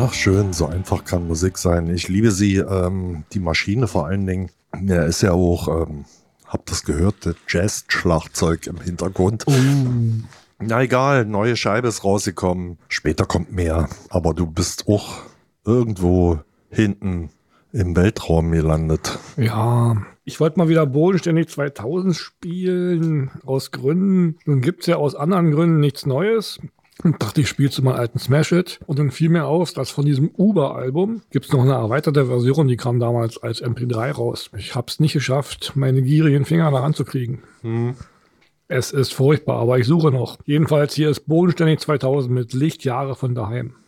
Ach schön, so einfach kann Musik sein. Ich liebe sie, die Maschine vor allen Dingen. Ja, ist ja auch, habt das gehört, das Jazz-Schlagzeug im Hintergrund. Na egal, neue Scheibe ist rausgekommen. Später kommt mehr. Aber du bist auch irgendwo hinten im Weltraum gelandet. Ja, ich wollte mal wieder bodenständig 2000 spielen, aus Gründen. Nun gibt's ja aus anderen Gründen nichts Neues. Und dachte, ich spiele zu meinem alten Smash-It. Und dann fiel mir auf, dass von diesem Uber-Album gibt's noch eine erweiterte Version, die kam damals als MP3 raus. Ich hab's nicht geschafft, meine gierigen Finger da ranzukriegen. Es ist furchtbar, aber ich suche noch. Jedenfalls hier ist bodenständig 2000 mit Lichtjahre von daheim.